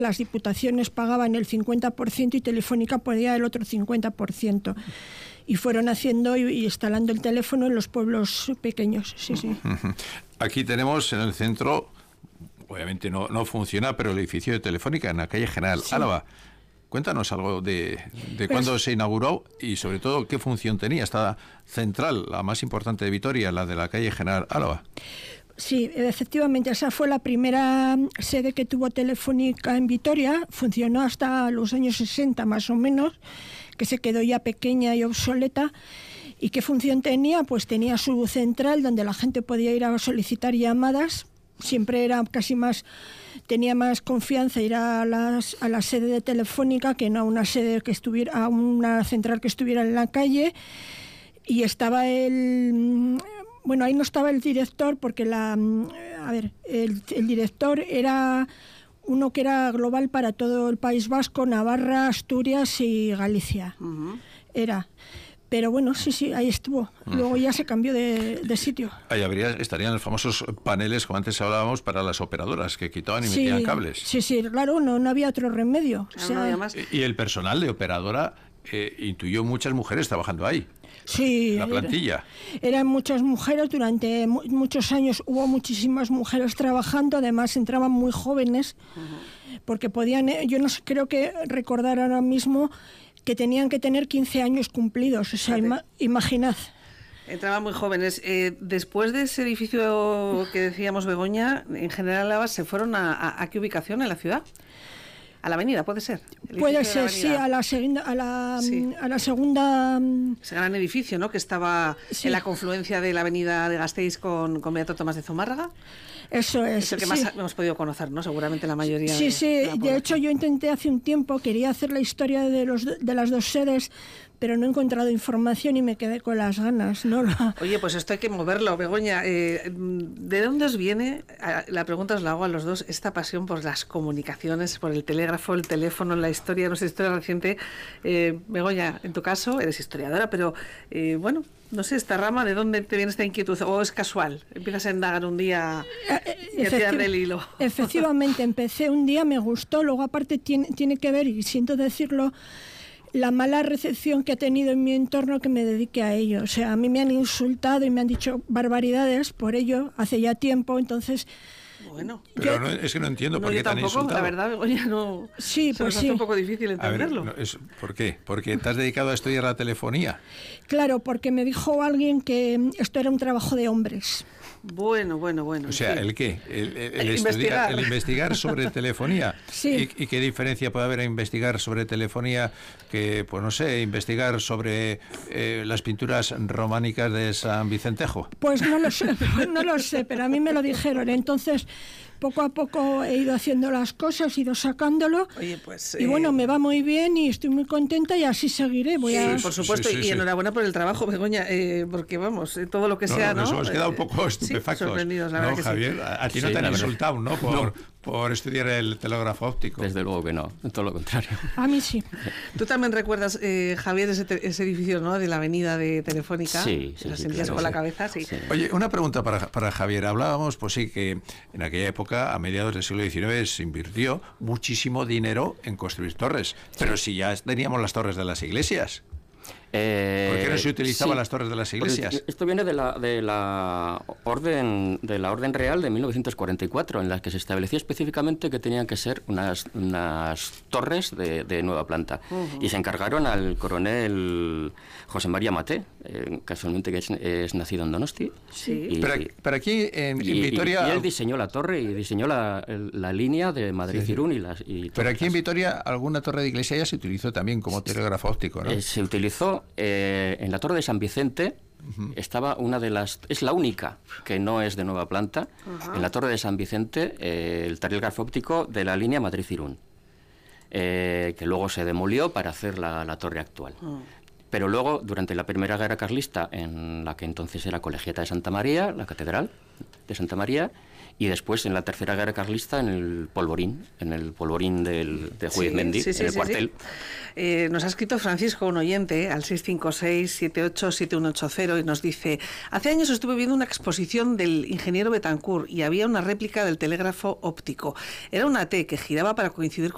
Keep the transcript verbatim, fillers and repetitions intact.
las diputaciones pagaban el cincuenta por ciento y Telefónica ponía el otro cincuenta por ciento. Y fueron haciendo y, y instalando el teléfono en los pueblos pequeños. Sí, sí. Aquí tenemos en el centro, obviamente no, no funciona, pero el edificio de Telefónica en la calle General sí. Álava. Cuéntanos algo de, de cuándo se inauguró y sobre todo qué función tenía esta central, la más importante de Vitoria, la de la calle General Álava. Sí, efectivamente, esa fue la primera sede que tuvo Telefónica en Vitoria. Funcionó hasta los años sesenta más o menos, que se quedó ya pequeña y obsoleta. ¿Y qué función tenía? Pues tenía su central donde la gente podía ir a solicitar llamadas. Siempre era casi más, tenía más confianza ir a, las, a la sede de Telefónica que no a una sede que estuviera, a una central que estuviera en la calle. Y estaba el... Bueno, ahí no estaba el director porque la, a ver, el, el director era uno que era global para todo el País Vasco, Navarra, Asturias y Galicia. Uh-huh. Era. Pero bueno, sí, sí, ahí estuvo. Uh-huh. Luego ya se cambió de, de sitio. Ahí habría, estarían los famosos paneles, como antes hablábamos, para las operadoras que quitaban y sí, metían cables. Sí, sí, claro, no, no había otro remedio. O sea, no había más. Y el personal de operadora eh, intuyó muchas mujeres trabajando ahí. Sí, la plantilla. Era, eran muchas mujeres, durante mu- muchos años hubo muchísimas mujeres trabajando, además entraban muy jóvenes, uh-huh. porque podían, yo no sé, creo que recordar ahora mismo que tenían que tener quince años cumplidos, o sea, ima- imaginad. Entraban muy jóvenes. Eh, después de ese edificio que decíamos, Begoña, en General Álava, ¿se fueron a, a, a qué ubicación en la ciudad? A la avenida, puede ser. Puede ser, sí, a la segunda, a la, sí. a la segunda. Ese gran edificio, ¿no? Que estaba sí. en la confluencia de la avenida de Gasteiz con, con Beato Tomás de Zumárraga. Eso es. Es el que sí. más hemos podido conocer, ¿no? Seguramente la mayoría. Sí, de, sí. de, de hecho, yo intenté hace un tiempo, quería hacer la historia de los de las dos sedes, pero no he encontrado información y me quedé con las ganas, ¿no? Oye, pues esto hay que moverlo, Begoña. Eh, ¿De dónde os viene, la pregunta os la hago a los dos, esta pasión por las comunicaciones, por el telégrafo, el teléfono, la historia, nuestra historia reciente? Eh, Begoña, en tu caso, eres historiadora, pero eh, bueno, no sé, esta rama, ¿de dónde te viene esta inquietud? ¿O es casual? Empiezas a indagar un día y a tirar del hilo. Efectivamente, empecé un día, me gustó, luego aparte tiene, tiene que ver, y siento decirlo, la mala recepción que ha tenido en mi entorno que me dedique a ello. O sea, a mí me han insultado y me han dicho barbaridades por ello hace ya tiempo, entonces... Bueno, pero yo, no, es que no entiendo no, por qué te han insultado. La verdad, Begoña, no... Sí, se pues nos sí. hace un poco difícil entenderlo. A ver, no, es, ¿por qué? ¿Porque te has dedicado a estudiar la telefonía? Claro, porque me dijo alguien que esto era un trabajo de hombres. Bueno, bueno, bueno. O sea, sí. ¿el qué? El, el, el, el, estudiar, investigar. el investigar sobre telefonía. Sí. ¿Y, ¿Y qué diferencia puede haber a investigar sobre telefonía que, pues no sé, investigar sobre eh, las pinturas románicas de San Vicentejo? Pues no lo sé, no lo sé, pero a mí me lo dijeron. Entonces, poco a poco he ido haciendo las cosas, he ido sacándolo. Oye, pues... Y eh... bueno, me va muy bien y estoy muy contenta y así seguiré. Voy sí, a... por supuesto, sí, sí, y sí. enhorabuena por el trabajo, Begoña, eh, porque vamos, eh, todo lo que no, sea, ¿no? Nos hemos quedado un eh, poco estupefactos. Sí, sorprendidos, la no, verdad que Javier, sí. a, a ti sí, no te han insultado, verdad. ¿no? Por, no. por estudiar el telégrafo óptico. Desde luego que no, todo lo contrario. A mí sí. Tú también recuerdas, eh, Javier, ese, te, ese edificio, ¿no? De la avenida de Telefónica. Sí, sí. Lo sí, sentías claro, con sí. la cabeza, sí. sí. Oye, una pregunta para, para Javier. Hablábamos, pues sí, que en aquella época, a mediados del siglo diecinueve, se invirtió muchísimo dinero en construir torres. Pero sí. si ya teníamos las torres de las iglesias. Eh, ¿Por qué no se utilizaban sí, las torres de las iglesias? Esto viene de la, de la orden de la orden real de mil novecientos cuarenta y cuatro, en la que se establecía específicamente que tenían que ser unas, unas torres de, de nueva planta. Uh-huh. Y se encargaron al coronel José María Maté, eh, casualmente que es, es nacido en Donosti. Sí. Y, pero, pero aquí en, y, en Vitoria... Y, y él diseñó la torre y diseñó la, la línea de Madrid-Irún. Sí, sí. y las y Pero aquí en Vitoria alguna torre de iglesia ya se utilizó también como telégrafo óptico, ¿no? Eh, se utilizó eh, en la torre de San Vicente. Uh-huh. Estaba una de las, es la única que no es de nueva planta. Uh-huh. En la torre de San Vicente, eh, el telégrafo óptico de la línea Madrid-Irún, eh, que luego se demolió para hacer la, la torre actual. Uh-huh. Pero luego, durante la Primera Guerra Carlista, en la que entonces era Colegiata de Santa María, la Catedral de Santa María, y después en la Tercera Guerra Carlista en el Polvorín, en el Polvorín del, de Juizmendi, sí, sí, sí, en el sí, cuartel. Sí. Eh, nos ha escrito Francisco, un oyente, al seis cinco seis, siete ocho siete uno ocho cero, y nos dice: hace años estuve viendo una exposición del ingeniero Betancourt y había una réplica del telégrafo óptico. Era una T que giraba para coincidir con